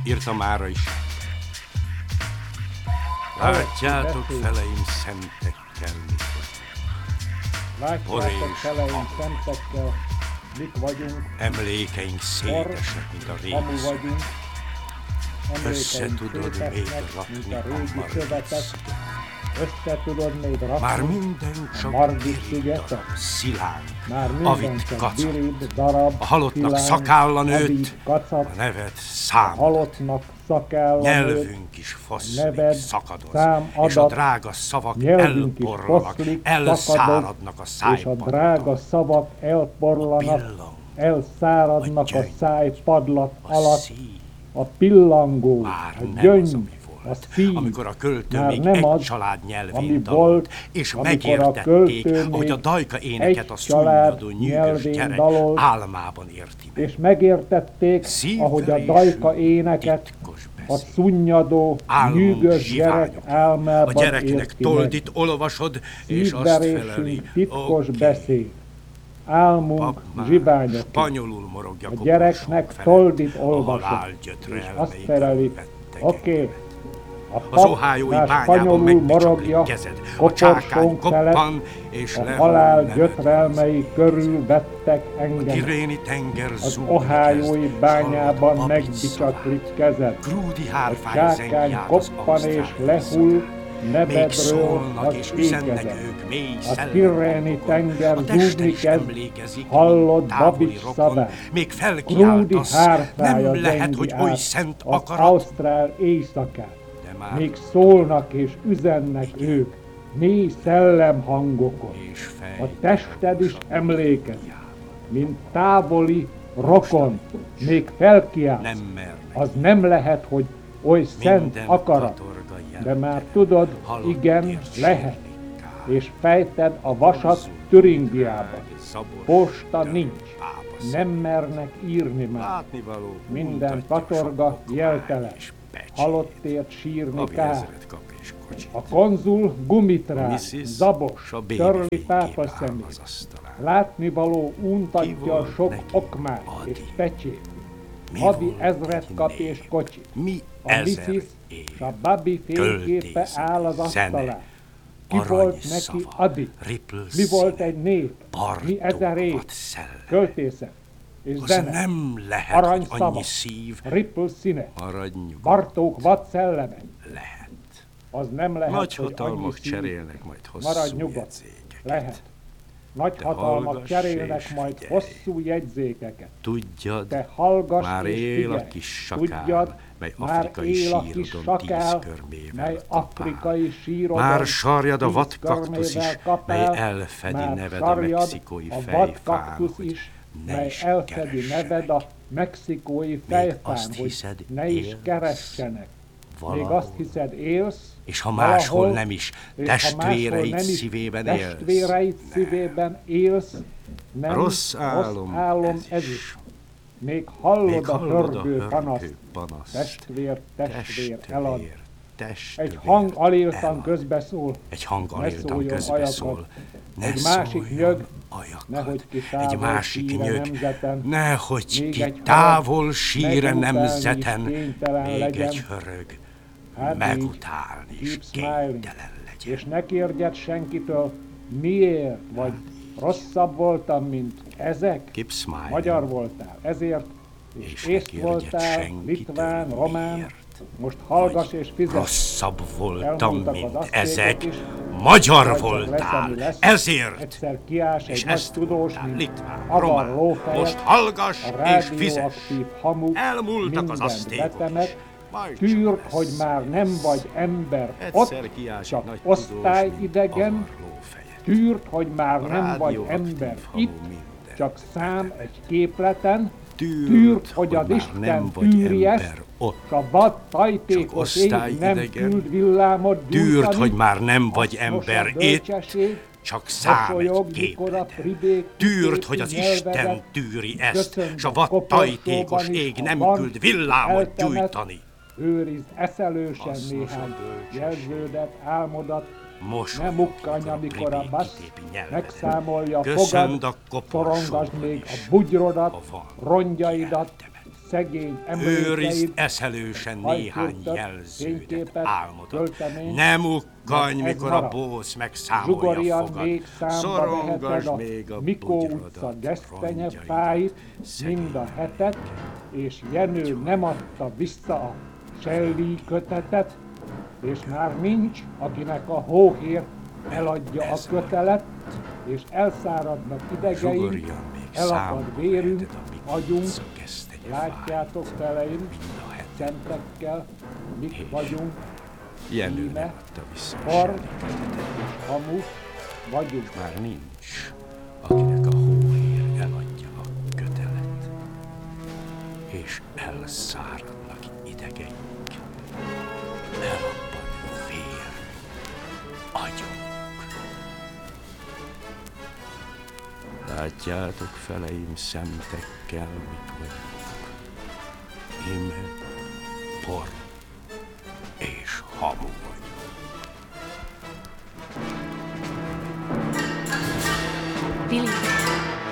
írtam mára is. Látjátok, feleim szentekkel, mik vagyunk. Látjátok, feleim szentekkel, mik vagyunk. Emlékeink szétesek, mint a régi vagyunk. Össze tudod még rakni a Margit. Össze tudod még rakni már minden csak Margit darab, szilánk, avit kacag, darab, a halottnak szakálla nőtt, a neved szám, halottnak szakálla nyelvünk is foszlik, szakadoz, és a drága szavak elporlanak, elszáradnak a szájpadlaton. És a drága szavak elporlanak, elszáradnak a szájpadlat alatt, a pillangó, a gyöngy, a szív, amikor a költő még nem egy család nyelvén dalolt, és megértették, ahogy a dajka éneket a szunnyadó nyűgös gyerek álmában érti meg. És megértették, ahogy a dajka éneket a szunnyadó nyűgös gyerek álmában a gyereknek érti toldit olvasod, és azt feleli, titkos beszéd. Álmunk zsibányok. Spanyolul morogja a gyereknek toldit olvasod, és azt feleli, oké. Az ohájói bányában megbicsaklik kezed, a csákány koppan, és a halál gyötrelmei körül vettek engem. A tiréni tenger az ohájói bányában megbicsaklik kezed. A csákány koppan és lehull, nebedről az ékezet. A tiréni tenger zúgni kezd, hallod Babics szavát. Krúdi hárfája zengi át az ausztrál éjszakát. Még szólnak és üzennek ők, mély szellemhangokon. A tested is emlékez, mint távoli rokon, még felkiáltsz. Az nem lehet, hogy oly szent akarat, de már tudod, igen, lehet. És fejted a vasat Türingiában. Posta nincs, nem mernek írni már. Minden katorga jeltelen. Halottért sírni kár. A konzul gumitrál, zabos, törli pápaszemét. Látnivaló untatja sok okmát és pecsét. Hadi ezret kap és kocsit. A Mrs. s a Babi fényképe áll az asztalán. Ki volt neki Adi? Mi volt egy nép? Mi 1000 év? Költészet és zene, nem lehet, aranyszava, Ripple színe, Bartók vad szelleme. Lehet. Az nem lehet, nagy hogy hatalmak cserélnek majd hosszú maradj nyugodt. Lehet. Nagy hatalmak cserélnek majd hosszú jegyzékeket. Tudjad, te hallgass már és él figyelj. a kis sakál, Tudjad, mely már afrikai él a kis sírodon sakál, 10 körmével mely afrikai sírodon már sarjad a 10 vadkaktusz is, kapál, mely elfedi már neved a sarjad mexikói a fejfán, vadkaktusz hogy is, ne mely is elfedi neved a mexikói fejfán, azt hogy hiszed, ne is élsz keressenek. Még valahol. azt hiszed, élsz, és ha máshol valahol, nem is, és ha testvéreid máshol nem is, szívében élsz. testvéreid szívében élsz, nem Rossz álom ez is. Még hallod a hörgő panaszt, testvér elad. Egy hang aléltan közbeszól, egy hang ne aléltan szóljon közbeszól, ajakat. ne Egy másik szóljon nyög, ajakat. nehogy ki Egy távol másik síre nyög, nemzeten, nehogy még ki egy távol harag, síre megutálni is nemzeten, kénytelen még legyen. egy hörög, Hát így, megutálni is keep smiling. kénytelen legyen. És ne kérdjed senkitől, miért, vagy rosszabb voltam, mint ezek? Keep smiling. Magyar voltál, ezért, és És ne észt kérdjed voltál, senkitől, litván, román, miért. most hallgass és fizet. Rosszabb voltam, Elmondtak mint az aztékok ezek, is, magyar vagy csak voltál, lesz, ami lesz. ezért. Egyszer kiállsz És egy nagy ezt tudós, mondtál, mint litván, avar román. lófejet, Most hallgass a és fizess. rádióaktív hamu Elmúltak az mindent aztékok betemet, is. Majd tűrd, csak lesz. hogy már nem vagy ember Egyszer ott, kiállsz csak nagy tudós, mint osztályidegen, avarlófejet. tűrd, hogy már nem vagy Rádióaktív ember hamu itt, mindent csak szám egy képleten, Tűrd, hogy az már Isten nem vagy tűri ezt, ember ott. s a vad tajtékos ég nem osztályidegen. küld villámot Tűrd, gyújtani, hogy már nem vagy azt most a ember itt, bölcsesség, csak szám egy mosolyog, mikor a képleten. pribék Tűrd, hogy az nyelvedet, Isten tűri ezt, köszönt s a a vad koporsóban tajtékos is, ég ha nem van, küld villámot eltemet, gyújtani. Őrizd eszelősen Hasznos a néhány bölcsesség. jelződet, álmodat, ne Mosolyog, mukkanj, amikor a pribék bassz kitépi nyelvedet. megszámolja Köszönd fogad, a koporsóban szorongasd még is, a bugyrodat, ha van rongyaidat, eltemet. szegény Őrizd emlékeid, eszelősen néhány jelződet, fényképet, álmodat. költeményt, Nem ukkanj, ez mikor a marad. bósz megszámolja Zsugorian fogad. még számba Szorongasd veheted még a Mikó bugyrodat, utca gesztenye rongyait, fáit, szegény mind a hetet, és Jenő nem adta vissza a Shelley kötetet, és már nincs, akinek a hóhér eladja a kötelet, és elszáradnak idegeink, Zsugorjan még elakad számba vérünk, veheted a Mikó agyunk, utca gesztenye látjátok fáit, feleim, mind a hetet. szentekkel, mik vagyunk, Jenő nem íme, adta vissza a par, Shelley kötetet. és hamu vagyunk. Már nincs, akinek a hóhér eladja a kötelet, és elszáradnak idegeink, elapad vér, agyunk. Látjátok, feleim, szemtekkel, mik vagyunk, íme, por és hamu vagyunk. Vili,